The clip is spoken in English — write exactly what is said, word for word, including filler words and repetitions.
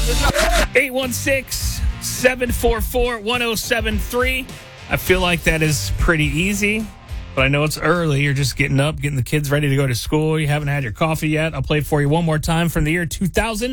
eight one six, seven four four, one oh seven three. I feel like that is pretty easy, but I know it's early. You're just getting up, getting the kids ready to go to school. You haven't had your coffee yet. I'll play it for you one more time from the year two thousand.